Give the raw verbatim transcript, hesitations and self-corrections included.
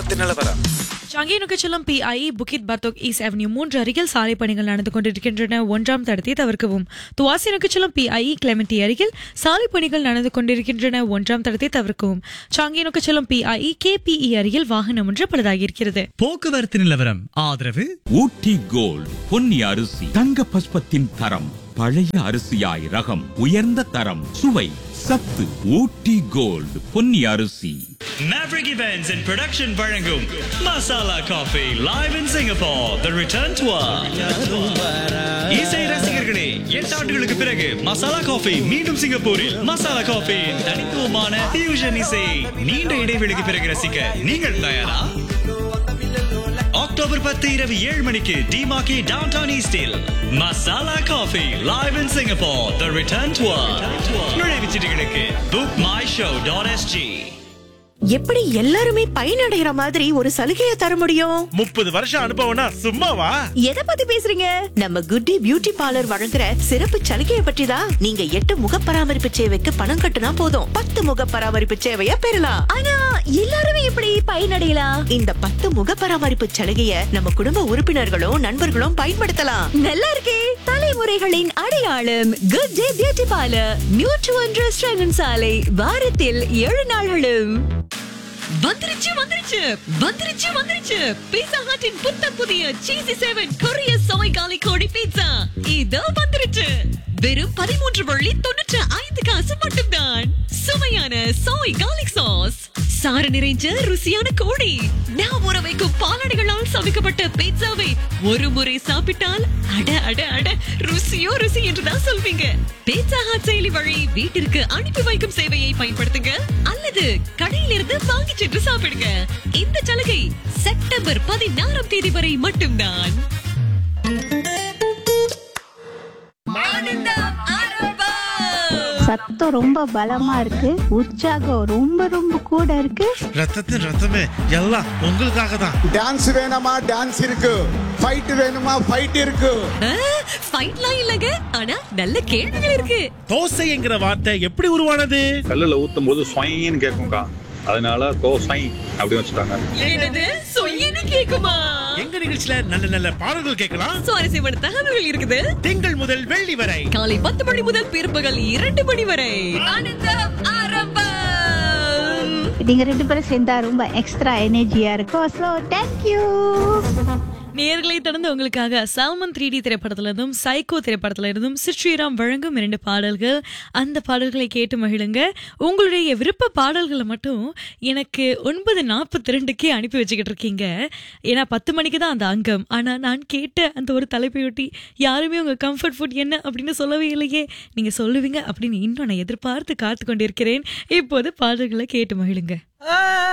போக்குவரத்து நிலவரம். சாங்கினுக்கு செல்லும் பிஐ புகித் பர்தோக் ஈஸ்ட் அவென்யூ மூன்று அருகில் சாலை பணிகள் நடந்து கொண்டிருக்கின்றன. ஒன்றாம் தடத்தை தவிர்க்கவும். துவாசினுக்கு செல்லும் பிஐ கிளெமெண்டி அருகில் சாலை பணிகள் நடந்து கொண்டிருக்கின்றன. ஒன்றாம் தடத்தை தவிர்க்கவும். சாங்கினுக்கு செல்லும் பிஐ கேபிஇ அருகில் வாகனம் ஒன்று பழுதாகியிருக்கிறது. போக்குவரத்து நிலவரம் ஆதரவு ஊட்டி கோல்ட் பொன்னி அரிசி தங்க பஸ்பத்தின் தரம், பழைய அரிசியாய் ரகம், உயர்ந்த தரம், சுவை, சத்து. ஊட்டி கோல்ட் பொன்னி அரிசி. Maverick Events and Production வழங்கும் masala coffee live in Singapore the return tour. இசை ரசிகர்களே, எட்டு ஆண்டுகளுக்கு பிறகு மசாலா காஃபி மீண்டும் சிங்கப்பூரில். மசாலா காஃபி தனித்துவமான fusion இசை நீண்ட இடைவெளிக்கு பிறகு ரசிக்க நீங்கள் தயாரா? அக்டோபர் பத்து இரவு ஏழு மணிக்கு டிமாக்கி டவுன் டவுன் ஈஸ்டில் masala coffee live in Singapore the return tour. நுழைவுச் சீட்டுகளுக்கு book my show dot SG. எப்படி எல்லாருமே பயனடைகிற மாதிரி ஒரு சலுகையை தர முடியும்? முப்பது வருஷம் அனுபவம்னா சும்மாவா? எதை பத்தி பேசுறீங்க? நம்ம குட்டி பியூட்டி பார்லர் வழங்குற சிறப்பு சலுகையை பற்றி தான். நீங்க எட்டு முக பராமரிப்பு சேவைக்கு பணம் கட்டுனா போதும், பத்து முக பராமரிப்பு சேவையை பெறலாம். ஆனா எல்லாருமே எப்படி பயனடையலாம்? இந்த பத்து முக பராமரிப்பு சலுகையை நம்ம குடும்ப உறுப்பினர்களும் நண்பர்களும் பயன்படுத்தலாம். நல்லா இருக்கே. தலைமுறைகளின் அடையாளம் good day beauty parlour, nutri one restaurant சாலை, வாரத்தில் ஏழு நாள்களும். வந்துருச்சு வந்துருச்சு வந்துருச்சு வந்துருச்சு பீட்சா ஹட்டின் புத்தம் புதிய சீசி செவன் கொரிய சோய் காலி கோழி பீட்சா இதோ வந்துருச்சு. வெறும் பதிமூன்று வள்ளி தொண்ணூற்று ஐந்து காசு மட்டும்தான். சுவையான சோய் கார்லிக் சாஸ், சாறு நிறைஞ்ச ருசியான கோழி, நான் ஊற வைக்கும் பாலாடைகளால் சமைக்கப்பட்ட பீட்சாவை ஒரு முறை சாப்பிட்டால் அட அட அட ருசியோ ருசி என்றுதான் சொல்வீங்க. பீட்சா ஹட் செயலி வழி வீட்டிற்கு அனுப்பி வைக்கும் சேவையை பயன்படுத்துங்க அல்லது கடையிலிருந்து வாங்கி சென்று சாப்பிடுங்க. இந்த சலுகை செப்டம்பர் பதினாறாம் தேதி வரை மட்டும்தான். சத்தம் ரொம்ப பலமா இருக்கு, உற்சாகம் ரொம்ப ரொம்ப கூட இருக்கு. ரத்தத்தின் ரத்தமே எல்லாம் உங்களுக்காக தான். டான்ஸ் வேணுமா? டான்ஸ் இருக்கு. ஃபைட் வேணுமா? ஃபைட் இருக்கு. ஃபைட்லாம் இல்லங்க, ஆனா நல்ல கேள்விகள் இருக்கு. தோசை என்கிற வார்த்தை எப்படி உருவானது? கல்லுல ஊத்தும் போது ஸ்வைன்னு கேட்கும்க்கா, அதனால தோசை அப்படி வச்சுட்டாங்க. என்னது சொய்யன்னு கேக்குமா? எங்க நிகழ்ச்சியில நல்ல நல்ல பாடல்கள் கேட்கலாம். சுவாரஸ்யமான தகவல்கள் இருக்குது. திங்கள் முதல் வெள்ளி வரை காலை பத்து மணி முதல் பிற்பகல் இரண்டு மணி வரை ஆனந்தம் ஆரம்பம். நீங்க ரெண்டு பேரும் சேர்ந்தா ரொம்ப எக்ஸ்ட்ரா எனர்ஜியா இருக்கும். So thank you. நேர்களை தொடர்ந்து உங்களுக்காக சால்மன் த்ரீ டி திரைப்படத்துல இருந்தும் சைக்கோ திரைப்படத்துல இருந்தும் ஸ்ரீராம் வழங்கும் இரண்டு பாடல்கள். அந்த பாடல்களை கேட்டு மகிழுங்க. உங்களுடைய விருப்ப பாடல்களை மட்டும் எனக்கு ஒன்பது நாற்பத்தி ரெண்டுக்கே அனுப்பி வச்சுக்கிட்டு இருக்கீங்க. ஏன்னா பத்து மணிக்கு தான் அந்த அங்கம். ஆனா நான் கேட்ட அந்த ஒரு தலைப்பையொட்டி யாருமே உங்க கம்ஃபர்ட் ஃபுட் என்ன அப்படின்னு சொல்லவே இல்லையே. நீங்க சொல்லுவீங்க அப்படின்னு இன்னும் நான் எதிர்பார்த்து காத்து கொண்டிருக்கிறேன். இப்போது பாடல்களை கேட்டு மகிழுங்க.